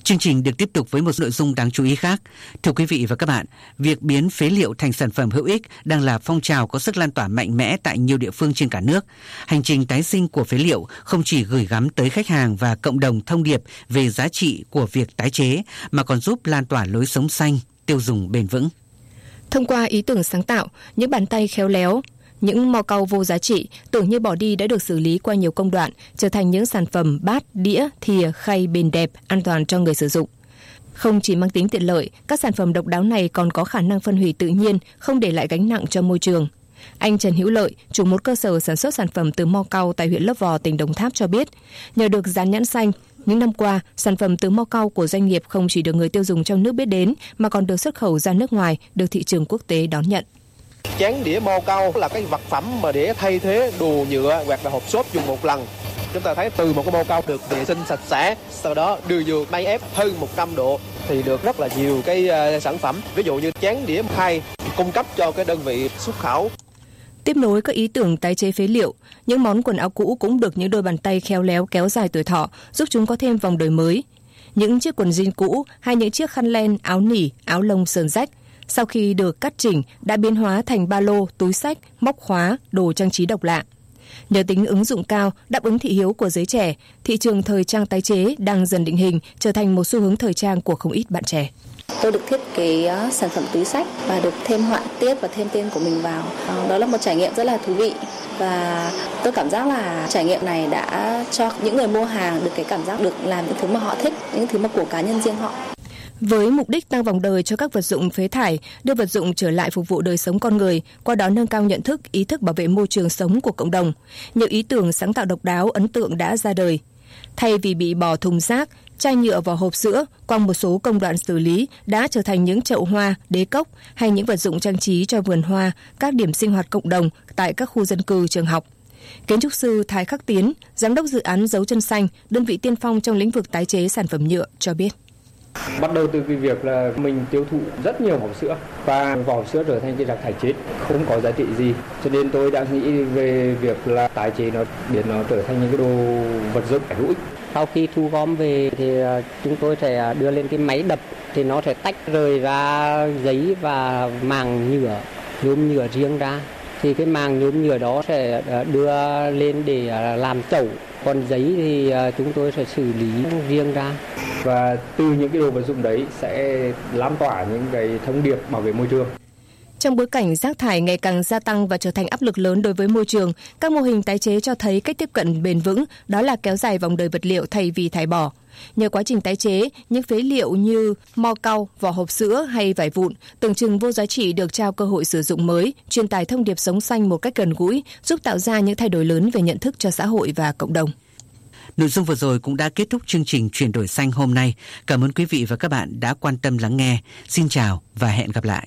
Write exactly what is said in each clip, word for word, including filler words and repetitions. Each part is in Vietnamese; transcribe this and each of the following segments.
Chương trình được tiếp tục với một nội dung đáng chú ý khác. Thưa quý vị và các bạn, việc biến phế liệu thành sản phẩm hữu ích đang là phong trào có sức lan tỏa mạnh mẽ tại nhiều địa phương trên cả nước. Hành trình tái sinh của phế liệu không chỉ gửi gắm tới khách hàng và cộng đồng thông điệp về giá trị của việc tái chế, mà còn giúp lan tỏa lối sống xanh, tiêu dùng bền vững. Thông qua ý tưởng sáng tạo, những bàn tay khéo léo, những mò cau vô giá trị tưởng như bỏ đi đã được xử lý qua nhiều công đoạn, trở thành những sản phẩm bát, đĩa, thìa, khay bền đẹp, an toàn cho người sử dụng. Không chỉ mang tính tiện lợi, các sản phẩm độc đáo này còn có khả năng phân hủy tự nhiên, không để lại gánh nặng cho môi trường. Anh Trần Hữu Lợi, chủ một cơ sở sản xuất sản phẩm từ mo cau tại huyện Lấp Vò, tỉnh Đồng Tháp cho biết, nhờ được dán nhãn xanh, những năm qua, sản phẩm từ mo cau của doanh nghiệp không chỉ được người tiêu dùng trong nước biết đến mà còn được xuất khẩu ra nước ngoài, được thị trường quốc tế đón nhận. Chén đĩa mo cau là cái vật phẩm mà để thay thế đồ nhựa hoặc là hộp xốp dùng một lần. Chúng ta thấy từ một cái mo cau được vệ sinh sạch sẽ, sau đó đưa vô máy ép hơn một trăm độ thì được rất là nhiều cái uh, sản phẩm. Ví dụ như chén đĩa khay cung cấp cho cái đơn vị xuất khẩu. Tiếp nối các ý tưởng tái chế phế liệu, những món quần áo cũ cũng được những đôi bàn tay khéo léo kéo dài tuổi thọ, giúp chúng có thêm vòng đời mới. Những chiếc quần jean cũ hay những chiếc khăn len, áo nỉ, áo lông sờn rách, sau khi được cắt chỉnh đã biến hóa thành ba lô, túi xách, móc khóa, đồ trang trí độc lạ. Nhờ tính ứng dụng cao, đáp ứng thị hiếu của giới trẻ, thị trường thời trang tái chế đang dần định hình, trở thành một xu hướng thời trang của không ít bạn trẻ. Tôi được thiết kế sản phẩm túi xách và được thêm họa tiết và thêm tên của mình vào. Đó là một trải nghiệm rất là thú vị và tôi cảm giác là trải nghiệm này đã cho những người mua hàng được cái cảm giác được làm những thứ mà họ thích, những thứ mà của cá nhân riêng họ. Với mục đích tăng vòng đời cho các vật dụng phế thải, đưa vật dụng trở lại phục vụ đời sống con người, qua đó nâng cao nhận thức, ý thức bảo vệ môi trường sống của cộng đồng, nhiều ý tưởng sáng tạo độc đáo, ấn tượng đã ra đời. Thay vì bị bỏ thùng rác, chai nhựa vào hộp sữa, qua một số công đoạn xử lý đã trở thành những chậu hoa, đế cốc hay những vật dụng trang trí cho vườn hoa, các điểm sinh hoạt cộng đồng tại các khu dân cư, trường học. Kiến trúc sư Thái Khắc Tiến, giám đốc dự án Dấu Chân Xanh, đơn vị tiên phong trong lĩnh vực tái chế sản phẩm nhựa cho biết. Bắt đầu từ cái việc là mình tiêu thụ rất nhiều vỏ sữa và vỏ sữa trở thành cái rác thải chết, không có giá trị gì. Cho nên tôi đã nghĩ về việc là tái chế nó, biến nó trở thành những cái đồ vật dụng hữu ích. Sau khi thu gom về thì chúng tôi sẽ đưa lên cái máy đập thì nó sẽ tách rời ra giấy và màng nhựa, nhôm nhựa riêng ra. Thì cái màng nhôm nhựa đó sẽ đưa lên để làm chậu, còn giấy thì chúng tôi sẽ xử lý riêng ra. Và từ những cái đồ vật dụng đấy sẽ lan tỏa những cái thông điệp bảo vệ môi trường. Trong bối cảnh rác thải ngày càng gia tăng và trở thành áp lực lớn đối với môi trường, các mô hình tái chế cho thấy cách tiếp cận bền vững, đó là kéo dài vòng đời vật liệu thay vì thải bỏ. Nhờ quá trình tái chế, những phế liệu như mo cau, vỏ hộp sữa hay vải vụn, tưởng chừng vô giá trị được trao cơ hội sử dụng mới, truyền tải thông điệp sống xanh một cách gần gũi, giúp tạo ra những thay đổi lớn về nhận thức cho xã hội và cộng đồng. Nội dung vừa rồi cũng đã kết thúc chương trình Chuyển đổi xanh hôm nay. Cảm ơn quý vị và các bạn đã quan tâm lắng nghe. Xin chào và hẹn gặp lại.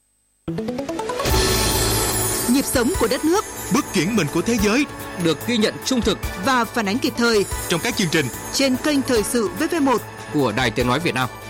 Nhịp sống của đất nước, bước chuyển mình của thế giới được ghi nhận trung thực và phản ánh kịp thời trong các chương trình trên kênh Thời sự vê vê một của Đài Tiếng nói Việt Nam.